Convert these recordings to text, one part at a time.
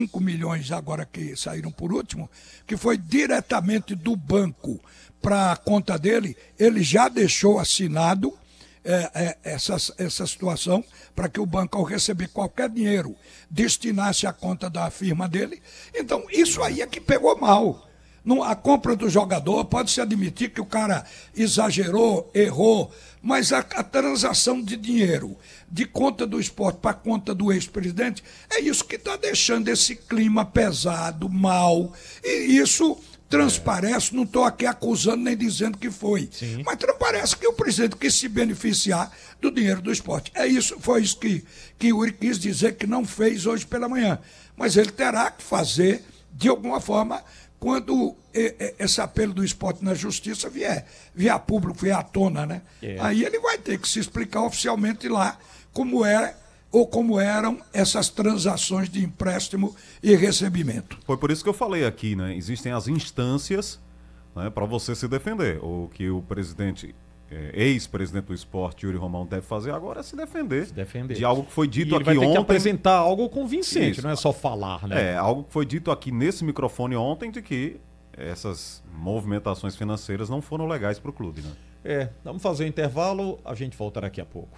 5 milhões agora que saíram por último, que foi diretamente do banco para a conta dele, ele já deixou assinado essa situação para que o banco, ao receber qualquer dinheiro, destinasse à conta da firma dele. Então, isso aí é que pegou mal. A compra do jogador, pode-se admitir que o cara exagerou, errou, mas a transação de dinheiro de conta do Sport para conta do ex-presidente, é isso que está deixando esse clima pesado, mal, e isso transparece, não estou aqui acusando nem dizendo que foi, sim, mas transparece que o presidente quis se beneficiar do dinheiro do Sport. Foi isso que Yuri quis dizer que não fez hoje pela manhã, mas ele terá que fazer de alguma forma quando esse apelo do Sport na justiça vier a público, vier à tona, né? Aí ele vai ter que se explicar oficialmente lá como eram essas transações de empréstimo e recebimento. Foi por isso que eu falei aqui, né? Existem as instâncias, né, para você se defender. O que o presidente, ex-presidente do Sport, Yuri Romão, deve fazer agora é se defender de algo que foi dito aqui ontem. Ele vai ter que apresentar algo convincente, isso, não é só falar, né? Algo que foi dito aqui nesse microfone ontem de que essas movimentações financeiras não foram legais para o clube, né? Vamos fazer um intervalo, a gente volta daqui a pouco.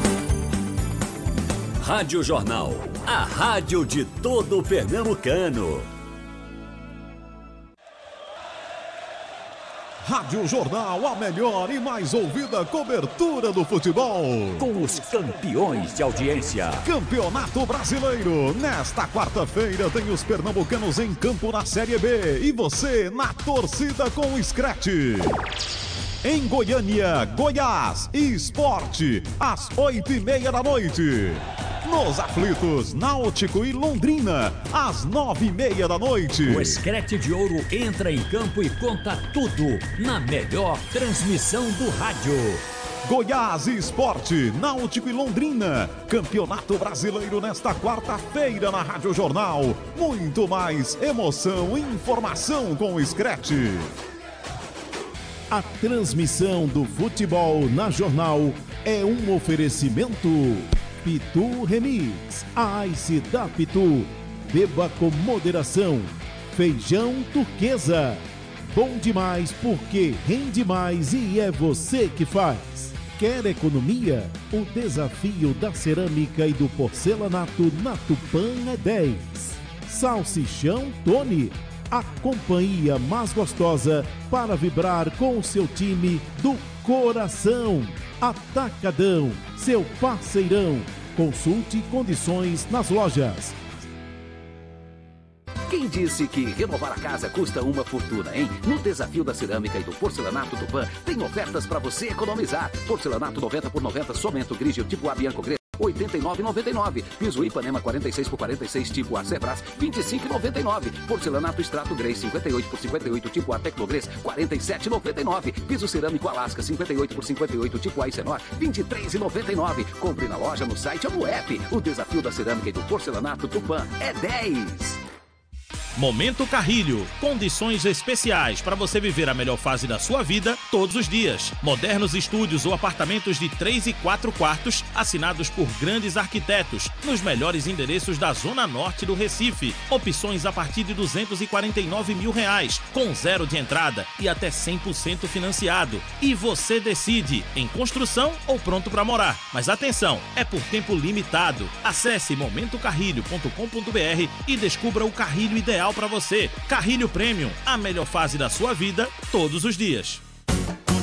Rádio Jornal, a rádio de todo pernambucano. Rádio Jornal, a melhor e mais ouvida cobertura do futebol. Com os campeões de audiência. Campeonato Brasileiro. Nesta quarta-feira tem os pernambucanos em campo na Série B. E você na torcida com o Scratch. Em Goiânia, Goiás e Sport, às 8h30 da noite. Nos aflitos, Náutico e Londrina, às 9h30 da noite. O Scratch de Ouro entra em campo e conta tudo na melhor transmissão do rádio. Goiás e Sport, Náutico e Londrina. Campeonato Brasileiro nesta quarta-feira na Rádio Jornal. Muito mais emoção e informação com o Scratch. A transmissão do futebol na Jornal é um oferecimento Pitu Remix, a Ice da Pitu. Beba com moderação. Feijão turquesa. Bom demais porque rende mais e é você que faz. Quer economia? O desafio da cerâmica e do porcelanato na Tupã é 10. Salsichão Tony. A companhia mais gostosa para vibrar com o seu time do coração. Atacadão, seu parceirão. Consulte condições nas lojas. Quem disse que renovar a casa custa uma fortuna, hein? No desafio da cerâmica e do porcelanato Tupã, tem ofertas para você economizar. Porcelanato 90 por 90, somente Grigio tipo A Bianco Grego, R$ 89,99. Piso Ipanema 46 por 46 tipo A Sebras, R$ 25,99. Porcelanato Extrato Grey 58 por 58 tipo A Tecnogres, R$ 47,99. Piso Cerâmico Alasca 58 por 58 tipo A Isenor, R$ 23,99. Compre na loja, no site ou no app. O desafio da cerâmica e do porcelanato Tupã é 10. Momento Carrilho. Condições especiais para você viver a melhor fase da sua vida todos os dias. Modernos estúdios ou apartamentos de 3 e 4 quartos, assinados por grandes arquitetos, nos melhores endereços da Zona Norte do Recife. Opções a partir de R$ 249 mil, com zero de entrada e até 100% financiado. E você decide, em construção ou pronto para morar. Mas atenção, é por tempo limitado. Acesse momentocarrilho.com.br e descubra o carrilho ideal para você. Carrilho Premium, a melhor fase da sua vida todos os dias.